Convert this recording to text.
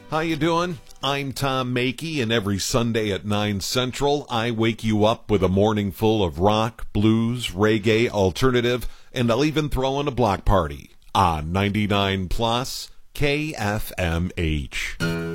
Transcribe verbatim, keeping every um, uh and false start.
How you doing? I'm Tom Makey, and every Sunday at nine Central, I wake you up with a morning full of rock, blues, reggae, alternative, and I'll even throw in a block party on ninety-nine plus K F M H.